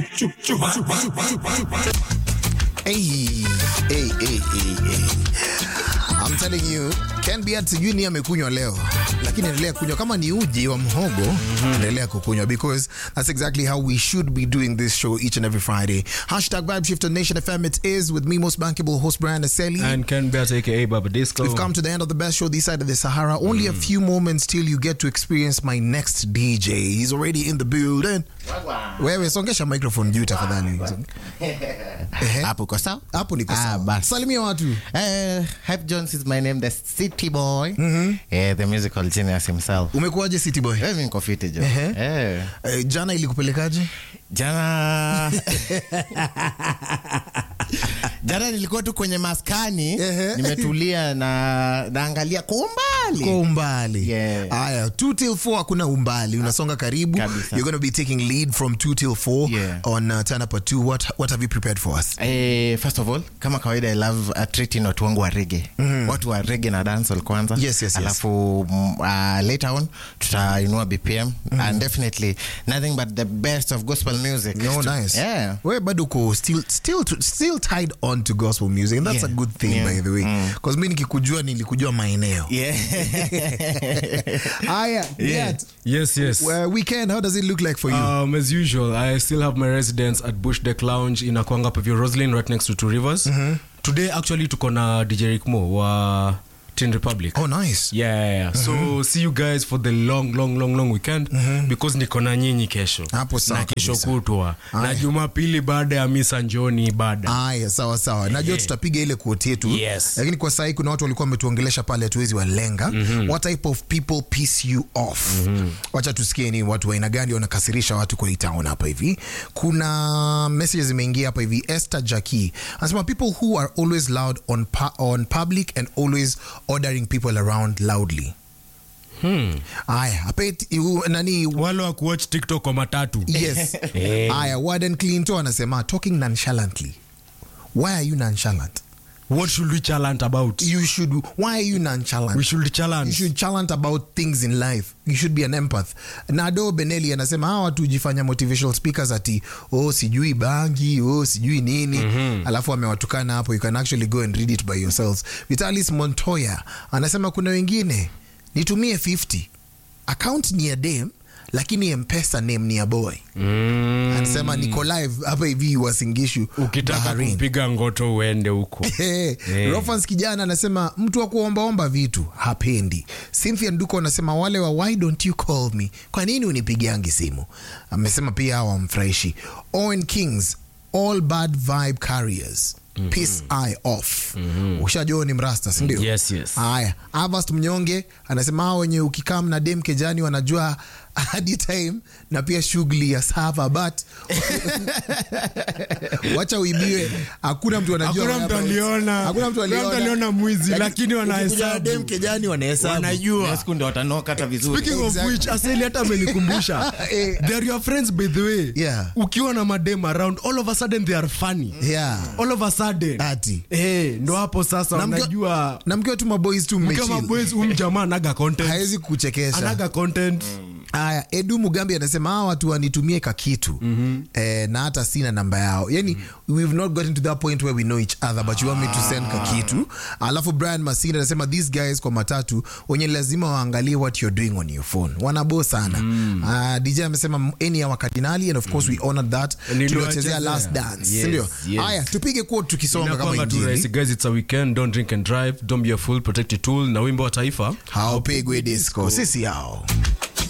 Hey. I'm telling you, Ken Beat sijui ni amekunywa leo, lakini endelea kunywa. Kama ni uji wa mhogo, endelea kukunywa, because that's exactly how we should be doing this show each and every Friday. Vibe Shift on Nation FM. It is with me, most bankable host Brian Aseli. And Ken Beat, aka Baba Disco. We've come to the end of the best show this side of the Sahara. Only a few moments till you get to experience my next DJ. He's already in the building. Wewe songesha microphone juu tafadhali. Hapo kwa sawa? Hapo niko sawa. Salimia watu. Hype Jones is my name, the city boy. The musical genius himself. Umekuaje city boy? Mimi niko fit jo. Jana ilikupelekaje? Jana nilikuwa tu kwenye maskani, nimetulia na naangalia kwa umbali. Yeah. Aya, 2 till 4 hakuna umbali. Unasonga karibu. Kabisa. You're going to be taking lead from 2 till 4 on Turn Up at 2. What have you prepared for us? First of all, kama kawaida, I love treating watu wangu wa reggae. Watu wa reggae na dancehall kwanza. Yes. Alafu later on tutainua BPM and definitely nothing but the best of gospel music. No, nice. Yeah. Wewe bado uko still tied on to gospel music, and that's a good thing, by the way, because mimi nikikujua nilikujua maeneo. Aya, Yes. Weekend, how does it look like for you? As usual, I still have my residence at Bush Deck Lounge in Akwanga Pavio Roslyn, right next to Two Rivers. Today actually tuko na DJ Rick Mo wa Tin Republic. Oh, nice. Yeah. So see you guys for the long weekend, because niko na nyinyi kesho. Hapo sawa. Na kesho kutwa. Na Jumapili baada ya misa njoni ibada. Aya, sawa. Najua tutapiga ile quote yetu. Yes. Lakini kwa sasa kuna watu walikuwa wametuongelesha pale hatuwezi walenga. What type of people piss you off? Wacha tusikie ni watu wa aina gani wanakasirisha watu kwa town hapa hivi. Kuna messages zimeingia hapa hivi. Esther Jackie anasema people who are always loud on public and always ordering people around loudly. Aya, nani wale wa kuwatch TikTok kwa matatu. Yes. Aya, Warden Clinton anasema talking nonchalantly. Why are you nonchalant? What should we challenge about? Why are you nonchalant? We should challenge. You should challenge about things in life. You should be an empath. Nado Benelli anasema hawa watu jifanya motivational speakers ati sijui bangi, sijui nini. Alafu amewatukana hapo. You can actually go and read it by yourselves. Vitalis Montoya anasema kuna wengine nitumie 50. Account ni ya dem, lakini M-Pesa name ni ya boy. Anasema niko live hapa hivi Wasingishu. Ukitaka kupiga ngoto uende huko. Rofans kijana anasema mtu wa kuomba vitu hapendi. Cynthia Nduko anasema wale wa why don't you call me? Kwa nini unipigiangi simu? Amesema pia hawamfurahishi. Owen Kings, all bad vibe carriers. Peace eye off. Ushajua ni mrasta, si ndio? Yes. Haya, Avast Mnyonge anasema hao wenye ukikam na dem kejani wanajua hadi time na pia shughuli ya sava, but wacha uibiwe. Hakuna mtu anajua. Hakuna mtu aliona mwizi, lakini wanahesabu. Dem kejani wanahesabu. Wanajua. Siku ndio watanoka hata vizuri. Speaking of which, Aseli hata amenikumbusha. They are your friends by the way. Yeah. Ukiwa na madem around, all of a sudden they are funny. Yeah. All of a sudden. Ati. Ndo hapo sasa unajua. Na mkiwa tu maboys tu mmechill. Kama boys jamaa anaga content. Haezi kuchekesha. Anaga content. Aya, Edu Mugambi anasema hawa watu wanitumie kakitu. Na hata sina namba yao. Yani we've not gotten to that point where we know each other, but you want me to send kakitu. Alafu Brian Masina anasema these guys kwa matatu wenye lazima waangalie what you're doing on your phone. Wanabo sana. DJ amesema any wa kardinali, and of course we honored that. Tuliwachezea last dance. Ndio. Aya, tupige quote tukisonga kama injili. Guys, it's a weekend, don't drink and drive, don't be a fool, protect your tool. Na wimbo wa taifa haupigwi disco. Sisi yao.